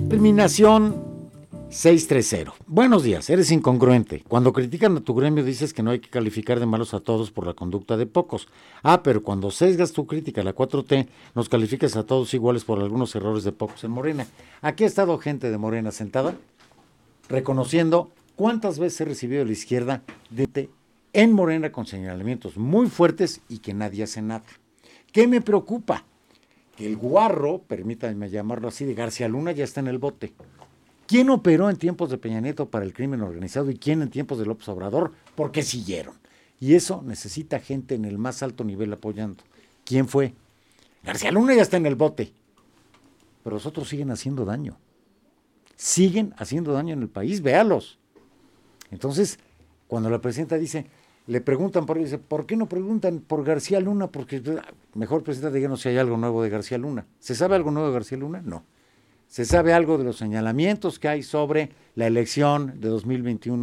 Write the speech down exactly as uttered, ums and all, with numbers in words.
Terminación seiscientos treinta. Buenos días, eres incongruente. Cuando critican a tu gremio dices que no hay que calificar de malos a todos por la conducta de pocos. Ah, pero cuando sesgas tu crítica a la cuatro T, nos calificas a todos iguales por algunos errores de pocos en Morena. Aquí ha estado gente de Morena sentada, reconociendo cuántas veces he recibido de la izquierda de en Morena con señalamientos muy fuertes y que nadie hace nada. ¿Qué me preocupa? Que el guarro, permítanme llamarlo así, de García Luna ya está en el bote. ¿Quién operó en tiempos de Peña Nieto para el crimen organizado y quién en tiempos de López Obrador? Porque siguieron. Y eso necesita gente en el más alto nivel apoyando. ¿Quién fue? García Luna ya está en el bote. Pero los otros siguen haciendo daño. Siguen haciendo daño en el país, véalos. Entonces, cuando la presidenta dice, le preguntan por él, dice, ¿por qué no preguntan por García Luna? Porque mejor, presidenta, díganos si hay algo nuevo de García Luna. ¿Se sabe algo nuevo de García Luna? No. ¿Se sabe algo de los señalamientos que hay sobre la elección de dos mil veintiuno